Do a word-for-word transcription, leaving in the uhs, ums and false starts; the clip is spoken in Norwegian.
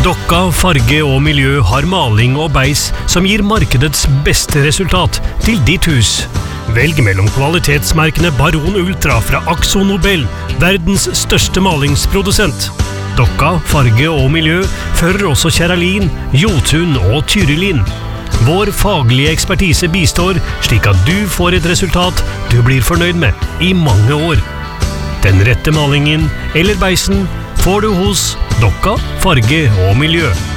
Dokka Farge og Miljø har maling og beis som gir markedets beste resultat til ditt hus. Velg mellom kvalitetsmerkene Baron Ultra fra Akzo Nobel, verdens største malingsprodusent. Dokka Farge og Miljø fører også Kjeralin, Jotun og Tyrelin. Vår faglige ekspertise bistår slik at du får et resultat du blir fornøyd med i mange år. Den rette malingen eller beisen får du hos Dokka Farge og Miljø.